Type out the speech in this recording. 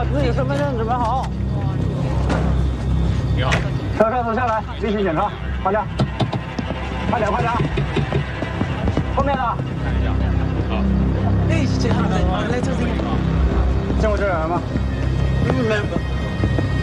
自己身份证准备好。 你好， 车上走下来，例行检查，快点，快点，快点。后面的。 看一下。好。 哎，这样的，来这边。 见过这人吗？ 没有。